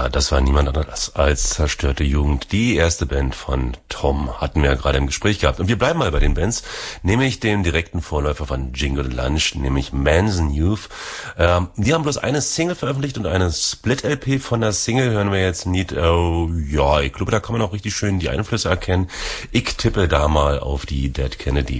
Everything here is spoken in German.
Ja, das war niemand anderes als Zerstörte Jugend. Die erste Band von Tom hatten wir ja gerade im Gespräch gehabt. Und wir bleiben mal bei den Bands, nämlich dem direkten Vorläufer von Jingle Lunch, nämlich Manson Youth. Die haben bloß eine Single veröffentlicht und eine Split-LP. Von der Single hören wir jetzt nicht, ja, ich glaube, da kann man auch richtig schön die Einflüsse erkennen. Ich tippe da mal auf die Dead Kennedys.